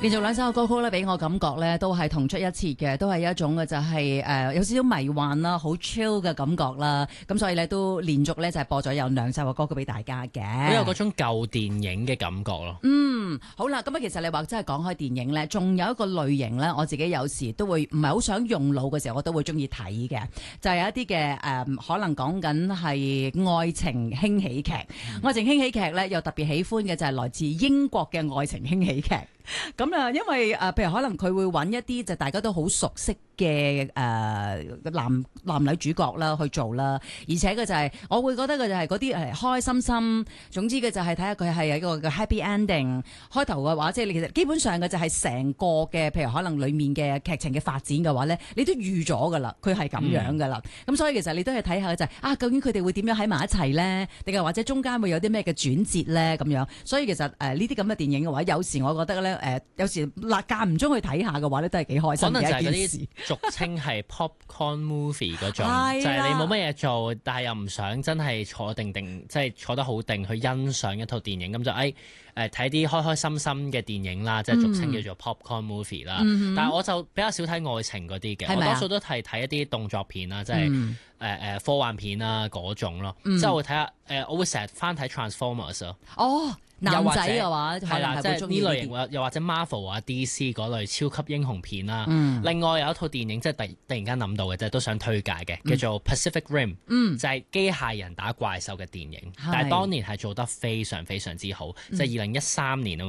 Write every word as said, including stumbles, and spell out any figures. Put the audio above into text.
連續兩首歌曲咧，俾我感覺咧都係同出一轍嘅，都係一種嘅就係、是、誒、呃、有少少迷幻啦，好 chill 嘅感覺啦。咁所以咧都連續咧就係播咗有兩首嘅歌曲俾大家嘅， 好有嗰種舊電影嘅感覺咯。 嗯，好啦，咁啊其實你話真係講開電影咧，仲有一個類型咧，我自己有時都會唔係好想用腦嘅時候，我都會中意睇嘅，就係、是、有一啲嘅誒，可能講緊係愛情輕喜劇。嗯、愛情輕喜劇咧，又特別喜歡嘅就係來自英國嘅愛情輕喜劇。咁啊，因為誒、呃，譬如可能佢會揾一啲就大家都好熟悉嘅誒、呃、男男女主角啦去做啦，而且佢就係、是、我會覺得佢就係嗰啲誒開開心心，總之嘅就係睇下佢係一個嘅 happy ending。開頭嘅話，即係你其實基本上嘅就係成個嘅，譬如可能裡面嘅劇情嘅發展嘅話咧，你都預咗噶啦，佢係咁樣噶啦。咁、嗯、所以其實你都係睇下就係、是、啊，究竟佢哋會點樣喺埋一齊咧？定係或者中間會有啲咩嘅轉折咧？咁樣，所以其實誒呢啲咁嘅電影嘅話，有時我覺得咧。誒、呃，有時嗱間唔中去睇下嘅話咧，都係幾開心嘅一件事。 俗稱係 popcorn movie 嗰種， 的就係你冇乜嘢做，但係又唔想真係坐定定，即係坐得好定去欣賞一套電影，咁就誒誒睇啲開開心心嘅電影啦，即係俗稱叫做 popcorn movie 啦。嗯、但係我就比較少睇愛情嗰啲嘅， 係咪我多數都係睇一啲動作片啦，即係誒誒科幻片啦嗰種咯。 嗯、 之後會睇下誒，我會成日翻睇 Transformers 咯。 哦。男仔嘅話係啦， 即係呢類型，又或者 Marvel 啊、D C 嗰類超級英雄片啦。 嗯、另外有一套電影，即係突突然間諗到嘅，即係都想推介嘅，叫做 Pacific Rim， 嗯、 就係機械人打怪獸嘅電影。 是但係當年係做得非常非常之好，即係二零一三年啊